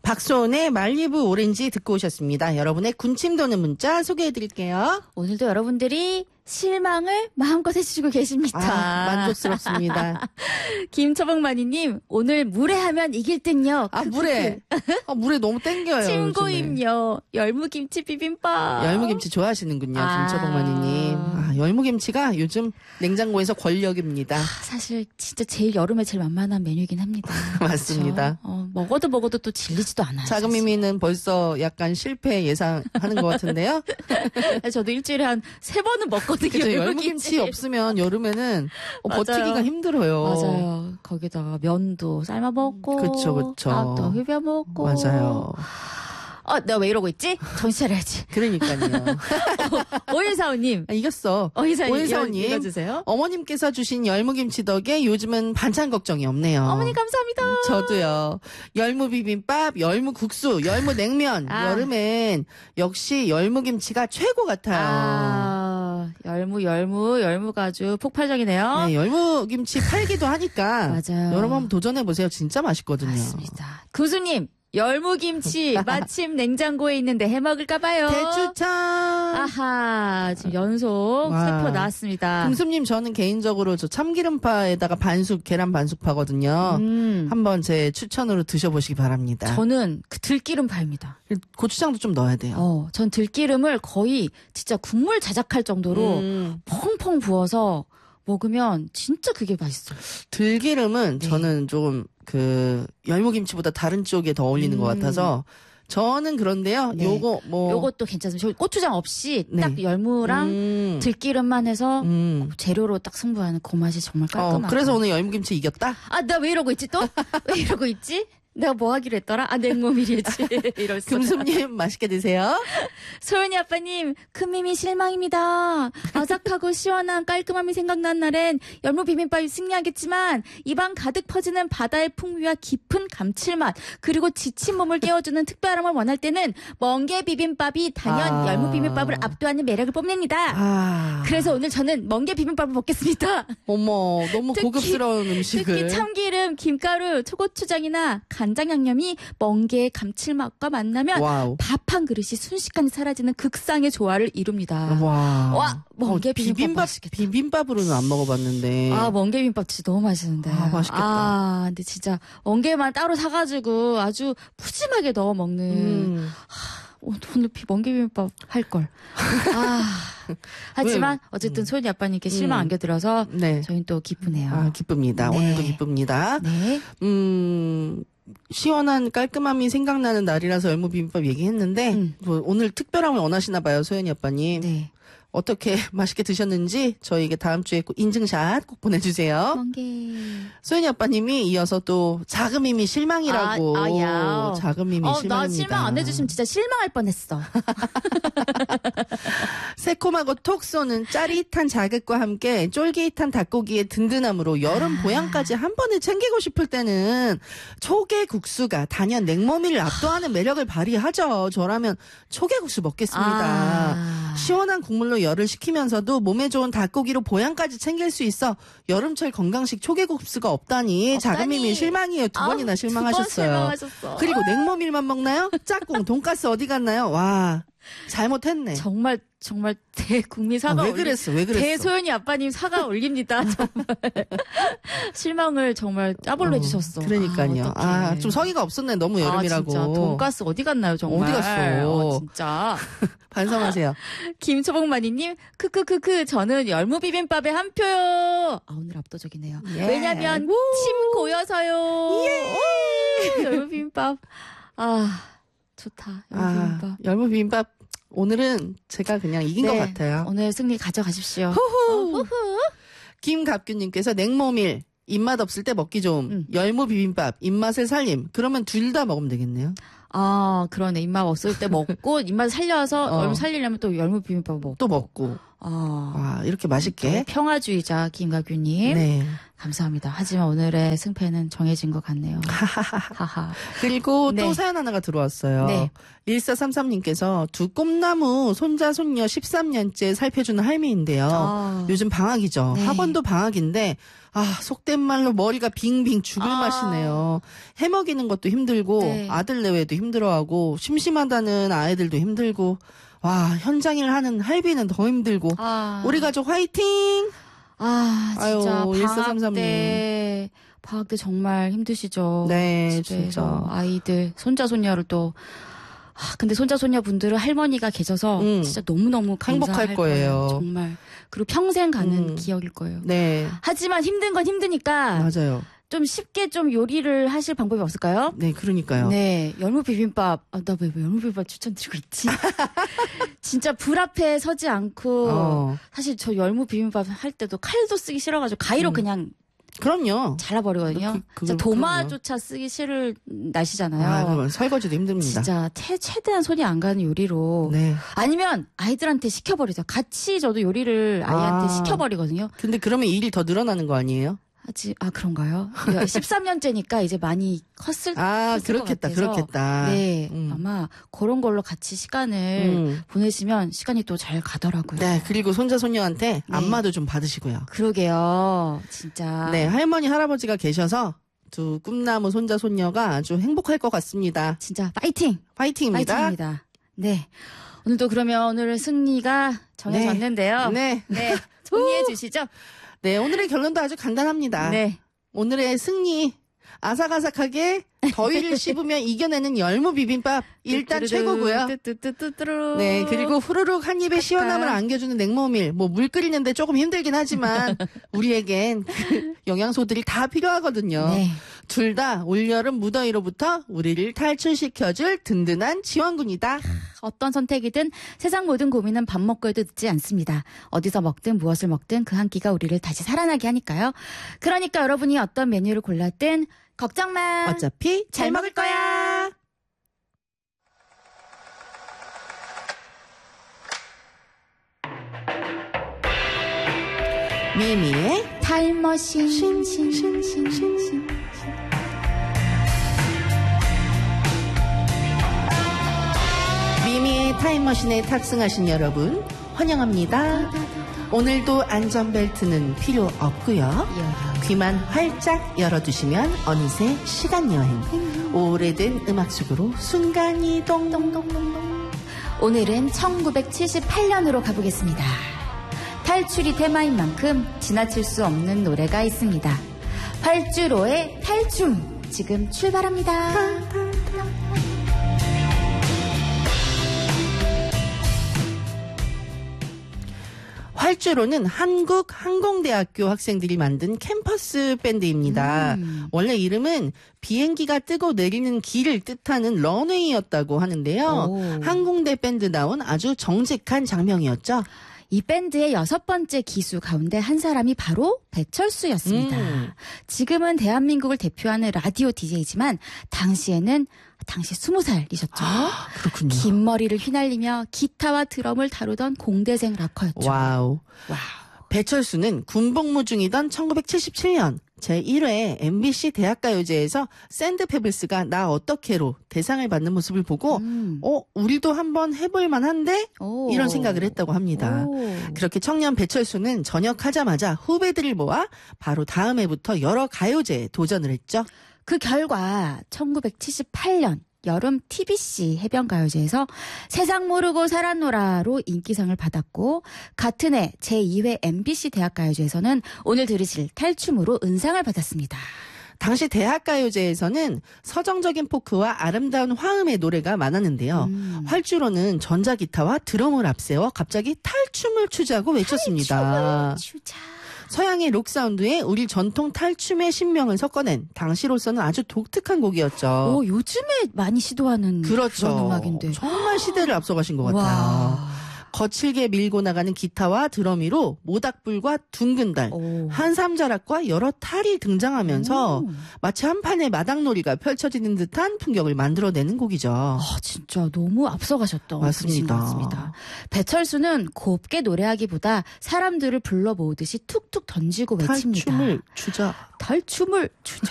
박소은의 말리부 오렌지 듣고 오셨습니다. 여러분의 군침 도는 문자 소개해드릴게요. 오늘도 여러분들이 실망을 마음껏 해주시고 계십니다. 만족스럽습니다. 김처벅마니님, 오늘 무례하면 이길 듯요. 무례. 물에 너무 땡겨요. 친구임요. 열무김치 비빔밥. 열무김치 좋아하시는군요. 김처벅마니님. 열무김치가 요즘 냉장고에서 권력입니다. 사실 진짜 제일 여름에 제일 만만한 메뉴이긴 합니다. 맞습니다. 먹어도 또 질리지도 않아요. 자금미미는 벌써 약간 실패 예상하는 것 같은데요. 저도 일주일에 한 3번은 먹거든요. 그쵸, 열무김치 없으면 여름에는 버티기가 힘들어요. 맞아요. 거기다가 면도 삶아 먹고. 그쵸. 밥도 휘벼 먹고. 맞아요. 내가 왜 이러고 있지? 정신 차려야지. 그러니까요. 오일사오님. 이겼어. 오일사오님. 읽어주세요. 어머님께서 주신 열무김치 덕에 요즘은 반찬 걱정이 없네요. 어머니 감사합니다. 저도요. 열무비빔밥, 열무국수, 열무냉면. 여름엔 역시 열무김치가 최고 같아요. 열무가 아주 폭발적이네요. 네, 열무김치 팔기도 하니까. 맞아요. 여러분 한번 도전해보세요. 진짜 맛있거든요. 맞습니다. 구수님. 열무김치 마침 냉장고에 있는데 해먹을까봐요. 대추천. 아하, 지금 연속 세포 나왔습니다. 금수님, 저는 개인적으로 저 참기름파에다가 계란 반숙파거든요. 한번 제 추천으로 드셔보시기 바랍니다. 저는 그 들기름파입니다. 고추장도 좀 넣어야 돼요. 전 들기름을 거의 진짜 국물 자작할 정도로 펑펑 부어서 먹으면 진짜 그게 맛있어요. 들기름은 저는 조금 열무김치보다 다른 쪽에 더 어울리는 것 같아서 저는 그런데요. 네. 요것도 괜찮습니다. 고추장 없이 딱 열무랑 들기름만 해서 재료로 딱 승부하는 그 맛이 정말 깔끔하고. 그래서 오늘 열무김치 이겼다? 나 왜 이러고 있지 또? 왜 이러고 있지? 내가 뭐 하기로 했더라? 냉모밀이지. 금수님 맛있게 드세요. 소연이 아빠님, 큰미미 실망입니다. 아삭하고 시원한 깔끔함이 생각난 날엔 열무비빔밥이 승리하겠지만 입안 가득 퍼지는 바다의 풍미와 깊은 감칠맛 그리고 지친 몸을 깨워주는 특별함을 원할 때는 멍게 비빔밥이 단연 열무비빔밥을 압도하는 매력을 뽐냅니다. 그래서 오늘 저는 멍게 비빔밥을 먹겠습니다. 어머, 너무 고급스러운 음식을. 특히 참기름, 김가루, 초고추장이나 간장 양념이 멍게의 감칠맛과 만나면 밥 한 그릇이 순식간에 사라지는 극상의 조화를 이룹니다. 멍게 비빔밥으로는 안 먹어봤는데. 멍게 비빔밥 진짜 너무 맛있는데. 맛있겠다. 근데 진짜 멍게만 따로 사가지고 아주 푸짐하게 넣어 먹는. 오늘 멍게 비빔밥 할 걸. 하지만 어쨌든 소연이 아빠님께 실망 안겨드려서 저희는 또 기쁘네요. 기쁩니다. 오늘도 기쁩니다. 네. 시원한 깔끔함이 생각나는 날이라서 열무비빔밥 얘기했는데 오늘 특별함을 원하시나 봐요, 소연이 아빠님. 네. 어떻게 맛있게 드셨는지 저희에게 다음 주에 꼭 인증샷 꼭 보내주세요. 멍게. 소연이 아빠님이 이어서 또 자금이미 실망이라고. 자금이미 실망입니다. 나 실망 안 해주시면 진짜 실망할 뻔했어. 새콤하고 톡 쏘는 짜릿한 자극과 함께 쫄깃한 닭고기의 든든함으로 여름 보양까지 한 번에 챙기고 싶을 때는 초계국수가 단연 냉모밀을 압도하는 매력을 발휘하죠. 저라면 초계국수 먹겠습니다. 시원한 국물로 열을 식히면서도 몸에 좋은 닭고기로 보양까지 챙길 수 있어 여름철 건강식 초계국수가 없다니 자금이미 실망이에요. 2번이나 실망하셨어요. 그리고 냉모밀만 먹나요? 짝꿍 돈가스 어디 갔나요? 잘못했네. 정말 대국민 사과 왜 그랬어? 대소연이 아빠님 사과 올립니다. 정말 실망을 정말 짜볼로 해주셨어. 그러니까요. 좀 성의가 없었네. 너무 여름이라고. 진짜 돈가스 어디 갔나요? 정말. 어디 갔어? 진짜. 반성하세요. 김초봉마니님 크크크크 저는 열무비빔밥에 한 표요. 오늘 압도적이네요. 왜냐면 침 고여서요. 열무비빔밥. 좋다. 열무비빔밥 오늘은 제가 그냥 이긴 것 같아요. 오늘 승리 가져가십시오. 후후. 김갑규님께서 냉모밀 입맛 없을 때 먹기 좋음. 열무비빔밥 입맛을 살림. 그러면 둘 다 먹으면 되겠네요. 그러네. 입맛 없을 때 먹고 입맛 살려서 열무 살리려면 또 열무 비빔밥 먹고. 또 먹고. 와, 이렇게 맛있게. 평화주의자 김가규님. 네. 감사합니다. 하지만 오늘의 승패는 정해진 것 같네요. 하하. 그리고 네. 또 사연 하나가 들어왔어요. 네. 1433님께서 두 꿈나무 손자 손녀 13년째 살펴주는 할미인데요. 요즘 방학이죠. 네. 학원도 방학인데 속된 말로 머리가 빙빙 죽을 맛이네요. 해먹이는 것도 힘들고 네. 아들 내외도 힘들어하고 심심하다는 아이들도 힘들고 와 현장일 하는 할비는 더 힘들고 우리 가족 화이팅! 진짜 아유, 방학 1433 때 정말 힘드시죠. 네, 집에서 진짜. 아이들 손자 손녀를 또 근데 손자 손녀 분들은 할머니가 계셔서 진짜 너무너무 감사할 행복할 거예요. 정말. 그리고 평생 가는 기억일 거예요. 네. 하지만 힘든 건 힘드니까 맞아요. 좀 쉽게 좀 요리를 하실 방법이 없을까요? 네, 그러니까요. 네, 열무 비빔밥. 나 왜 열무 비빔밥 추천드리고 있지? 진짜 불 앞에 서지 않고 사실 저 열무 비빔밥 할 때도 칼도 쓰기 싫어가지고 가위로 그냥 그럼요. 잘라버리거든요. 진짜 도마조차 쓰기 싫을 날씨잖아요. 그럼 설거지도 힘듭니다. 진짜 최대한 손이 안 가는 요리로. 네. 아니면 아이들한테 시켜버리죠. 같이 저도 요리를 아이한테 시켜버리거든요. 근데 그러면 일이 더 늘어나는 거 아니에요? 그런가요? 13년째니까 이제 많이 컸을 그렇겠다, 그렇겠다. 네, 아마 그런 걸로 같이 시간을 보내시면 시간이 또 잘 가더라고요. 네, 그리고 손자 손녀한테 안마도 좀 받으시고요. 그러게요, 진짜. 네, 할머니 할아버지가 계셔서 두 꿈나무 손자 손녀가 아주 행복할 것 같습니다. 진짜 파이팅! 파이팅입니다. 파이팅입니다. 네, 오늘도 그러면 오늘의 승리가 정해졌는데요. 네. 정리해 주시죠. 네, 오늘의 결론도 아주 간단합니다. 네. 오늘의 승리. 아삭아삭하게 더위를 씹으며 이겨내는 열무 비빔밥 일단 최고고요. 네, 그리고 후루룩 한 입에 시원함을 안겨주는 냉모밀. 물 끓이는데 조금 힘들긴 하지만 우리에겐 그 영양소들이 다 필요하거든요. 네. 둘 다 올여름 무더위로부터 우리를 탈출시켜줄 든든한 지원군이다. 어떤 선택이든 세상 모든 고민은 밥 먹고 해도 늦지 않습니다. 어디서 먹든 무엇을 먹든 그 한 끼가 우리를 다시 살아나게 하니까요. 그러니까 여러분이 어떤 메뉴를 골랐든 걱정 마. 어차피 잘 먹을 거야. 미미의 타임머신. 미미의 타임머신에 탑승하신 여러분 환영합니다. 오늘도 안전벨트는 필요 없고요. 귀만 활짝 열어두시면 어느새 시간여행. 오래된 음악 속으로 순간이동. 오늘은 1978년으로 가보겠습니다. 탈출이 테마인 만큼 지나칠 수 없는 노래가 있습니다. 활주로의 탈춤 지금 출발합니다. 활주로는 한국항공대학교 학생들이 만든 캠퍼스 밴드입니다. 원래 이름은 비행기가 뜨고 내리는 길을 뜻하는 런웨이였다고 하는데요. 항공대 밴드다운 아주 정직한 장명이었죠. 이 밴드의 6번째 기수 가운데 한 사람이 바로 배철수였습니다. 지금은 대한민국을 대표하는 라디오 DJ지만 당시 20살이셨죠. 그렇군요. 긴 머리를 휘날리며 기타와 드럼을 다루던 공대생 락커였죠. 와우. 배철수는 군복무 중이던 1977년 제1회 MBC 대학가요제에서 샌드페블스가 나 어떻게로 대상을 받는 모습을 보고 우리도 한번 해볼 만한데? 이런 생각을 했다고 합니다. 그렇게 청년 배철수는 전역하자마자 후배들을 모아 바로 다음 해부터 여러 가요제에 도전을 했죠. 그 결과 1978년 여름 TBC 해변가요제에서 세상 모르고 살았노라로 인기상을 받았고 같은 해 제2회 MBC 대학가요제에서는 오늘 들으실 탈춤으로 은상을 받았습니다. 당시 대학가요제에서는 서정적인 포크와 아름다운 화음의 노래가 많았는데요. 활주로는 전자기타와 드럼을 앞세워 갑자기 탈춤을 추자고 외쳤습니다. 서양의 록 사운드에 우리 전통 탈춤의 신명을 섞어낸 당시로서는 아주 독특한 곡이었죠. 요즘에 많이 시도하는 그렇죠. 그런 음악인데. 정말 시대를 앞서가신 것 같아요. 거칠게 밀고 나가는 기타와 드럼 위로 모닥불과 둥근 달, 오. 한삼자락과 여러 탈이 등장하면서 마치 한 판의 마당놀이가 펼쳐지는 듯한 풍경을 만들어내는 곡이죠. 아, 진짜 너무 앞서가셨던 맞습니다. 분이신 것 같습니다. 배철수는 곱게 노래하기보다 사람들을 불러 모으듯이 툭툭 던지고 외칩니다. 탈춤을 추자. 달춤을 추자.